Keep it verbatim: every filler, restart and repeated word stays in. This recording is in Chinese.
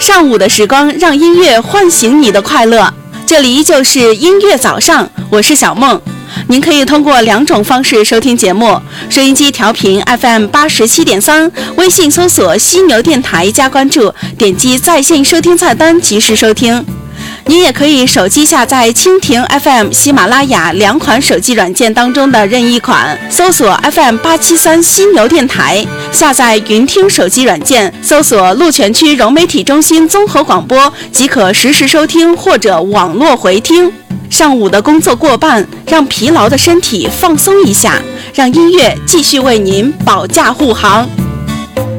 上午的时光，让音乐唤醒你的快乐。这里依旧是音乐早上，我是小梦。您可以通过两种方式收听节目：收音机调频 F M 八十七点三，微信搜索犀牛电台加关注，点击在线收听菜单及时收听。您也可以手机下载蜻蜓 F M、喜马拉雅两款手机软件当中的任意款，搜索 F M 八七三犀牛电台，下载云听手机软件，搜索鹿泉区融媒体中心综合广播，即可实时收听或者网络回听。上午的工作过半，让疲劳的身体放松一下，让音乐继续为您保驾护航。